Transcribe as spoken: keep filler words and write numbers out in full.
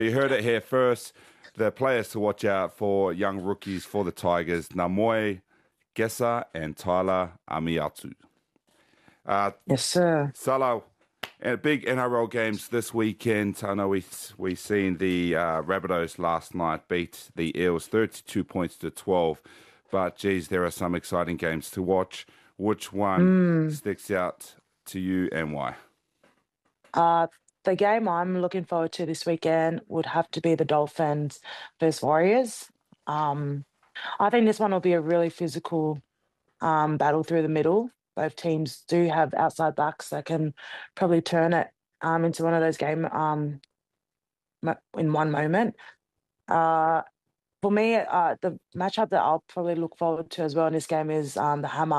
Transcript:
You heard it here first. The players to watch out for, young rookies for the Tigers, Namoe Gesa and Tyler Amiatu. Uh, Yes, sir. Salah, uh, big N R L games this weekend. I know we we seen the uh, Rabbitohs last night beat the Eels thirty-two points to twelve. But geez, there are some exciting games to watch. Which one Mm. sticks out to you and why? Uh, the game I'm looking forward to this weekend would have to be the Dolphins versus Warriors. Um, I think this one will be a really physical um, battle through the middle. Both teams do have outside backs that can probably turn it um, into one of those game um, in one moment. Uh, for me, uh, the matchup that I'll probably look forward to as well in this game is um, the Hammer